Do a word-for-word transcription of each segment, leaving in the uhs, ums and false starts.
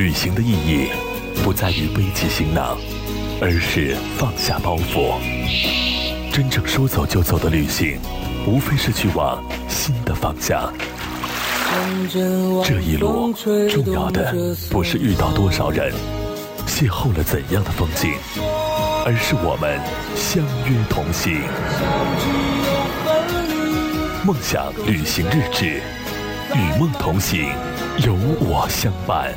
旅行的意义不在于背起行囊，而是放下包袱。真正说走就走的旅行，无非是去往新的方向。这一路重要的不是遇到多少人，邂逅了怎样的风景，而是我们相约同行。梦想旅行日志，与梦同行，有我相伴。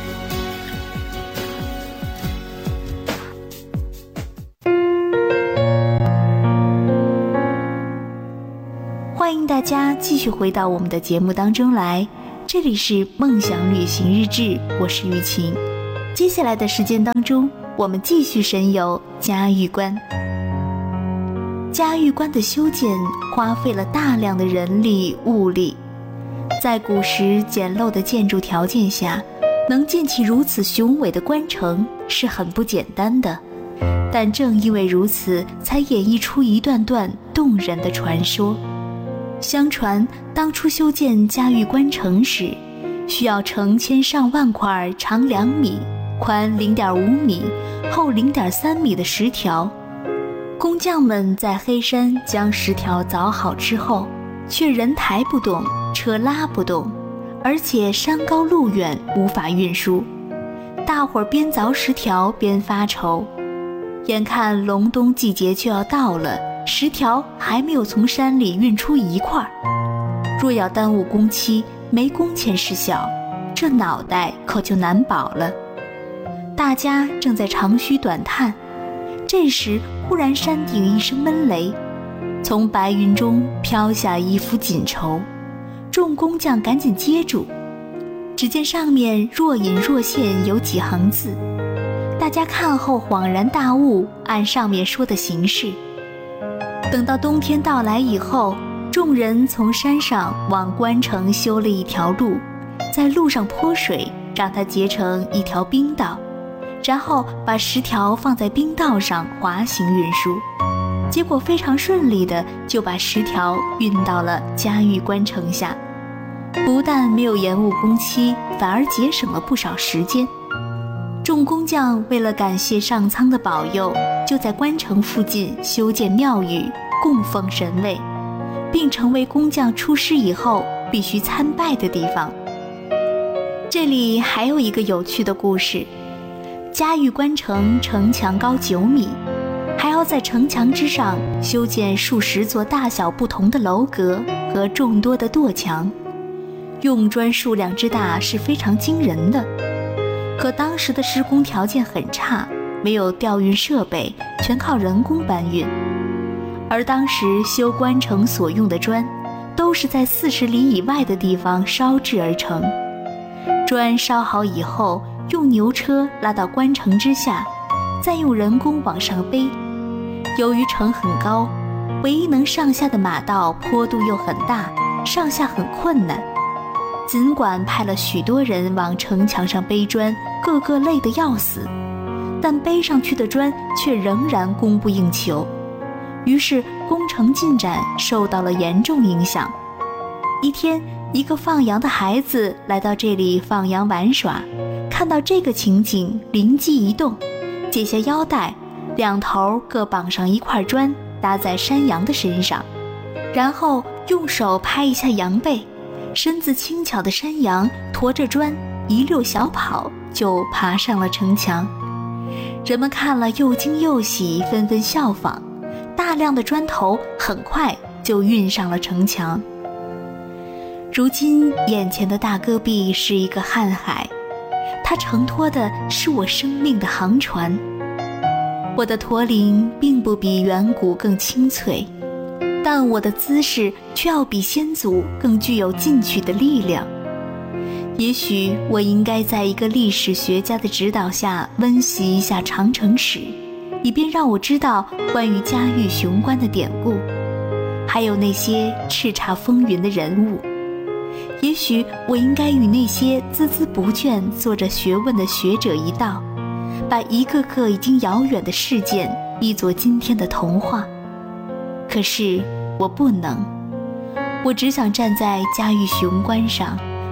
欢迎大家继续回到我们的节目当中来，这里是梦想旅行日志，我是雨晴。接下来的时间当中，我们继续神游嘉峪关。嘉峪关的修建花费了大量的人力物力，在古时简陋的建筑条件下，能建起如此雄伟的关城是很不简单的。但正因为如此，才演绎出一段段动人的传说。相传当初修建嘉峪关城时，需要成千上万块长两米、宽零点五米、厚零点三米的石条。工匠们在黑山将石条凿好之后，却人抬不动，车拉不动，而且山高路远，无法运输。大伙儿边凿石条边发愁，眼看隆冬季节就要到了，石条还没有从山里运出一块，若要耽误工期，没工钱事小，这脑袋可就难保了。大家正在长吁短叹，这时忽然山顶一声闷雷，从白云中飘下一幅锦绸，众工匠赶紧接住，只见上面若隐若现有几行字，大家看后恍然大悟，按上面说的行事。等到冬天到来以后，众人从山上往关城修了一条路，在路上泼水，让它结成一条冰道，然后把石条放在冰道上滑行运输，结果非常顺利的就把石条运到了嘉峪关城下，不但没有延误工期，反而节省了不少时间。众工匠为了感谢上苍的保佑，就在关城附近修建庙宇，供奉神位，并成为工匠出师以后必须参拜的地方。这里还有一个有趣的故事，嘉峪关城城墙高九米，还要在城墙之上修建数十座大小不同的楼阁和众多的垛墙，用砖数量之大是非常惊人的。可当时的施工条件很差，没有调运设备，全靠人工搬运。而当时修关城所用的砖，都是在四十里以外的地方烧制而成。砖烧好以后，用牛车拉到关城之下，再用人工往上背。由于城很高，唯一能上下的马道坡度又很大，上下很困难。尽管派了许多人往城墙上背砖，个个累得要死，但背上去的砖却仍然供不应求，于是工程进展受到了严重影响。一天，一个放羊的孩子来到这里放羊玩耍，看到这个情景，灵机一动，解下腰带，两头各绑上一块砖，搭在山羊的身上，然后用手拍一下羊背，身子轻巧的山羊驮着砖一溜小跑，就爬上了城墙。人们看了又惊又喜，纷纷效仿，大量的砖头很快就运上了城墙。如今眼前的大戈壁是一个瀚海，它承托的是我生命的航船。我的驼铃并不比远古更清脆，但我的姿势却要比先祖更具有进取的力量。也许我应该在一个历史学家的指导下温习一下长城史，以便让我知道关于嘉峪雄关的典故，还有那些叱咤风云的人物。也许我应该与那些孜孜不倦做着学问的学者一道，把一个个已经遥远的事件译作今天的童话。可是我不能，我只想站在嘉峪雄关上，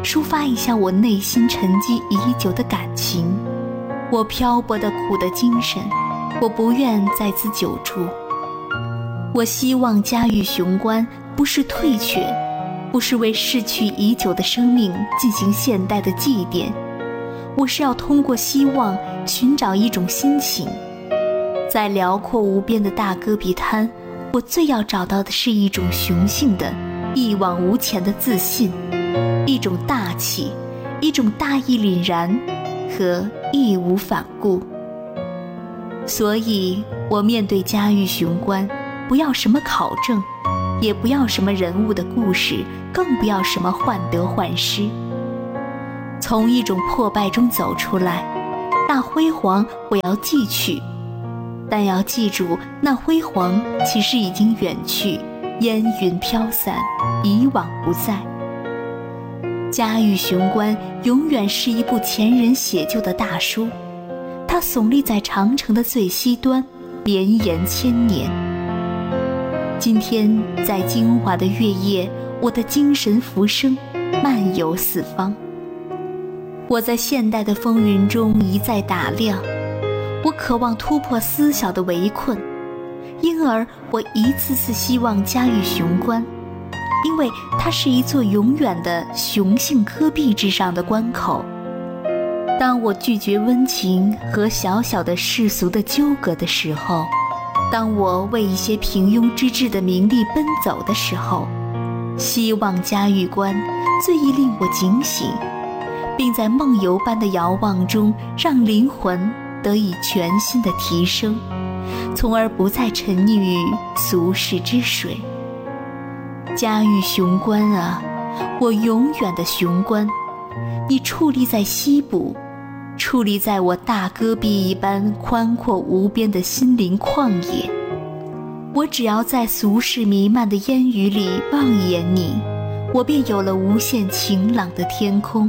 抒发一下我内心沉积已久的感情，我漂泊的苦的精神，我不愿在此久住。我希望家喻雄关不是退却，不是为逝去已久的生命进行现代的祭奠，我是要通过希望寻找一种心情。在辽阔无边的大戈壁滩，我最要找到的是一种雄性的一往无前的自信，一种大气，一种大义凛然和义无反顾。所以我面对家喻雄关，不要什么考证，也不要什么人物的故事，更不要什么患得患失。从一种破败中走出来，那辉煌我要记取，但要记住，那辉煌其实已经远去，烟云飘散，以往不再。家喻雄关永远是一部前人写就的大书，它耸立在长城的最西端，绵延千年。今天在精华的月夜，我的精神浮生，漫游四方。我在现代的风云中一再打量，我渴望突破思想的围困，因而我一次次希望家喻雄关，因为它是一座永远的雄性戈壁之上的关口。当我拒绝温情和小小的世俗的纠葛的时候，当我为一些平庸之至的名利奔走的时候，希望家喻关最易令我警醒，并在梦游般的遥望中让灵魂得以全新的提升，从而不再沉溺于俗世之水。家喻雄关啊，我永远的雄关，你矗立在西部，矗立在我大戈壁一般宽阔无边的心灵旷野。我只要在俗世弥漫的烟雨里望一眼你，我便有了无限晴朗的天空。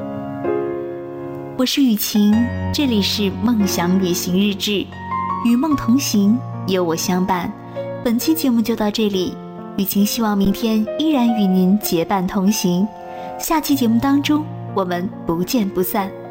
我是雨晴，这里是梦想旅行日志，与梦同行，有我相伴。本期节目就到这里，雨晴希望明天依然与您结伴同行。下期节目当中，我们不见不散。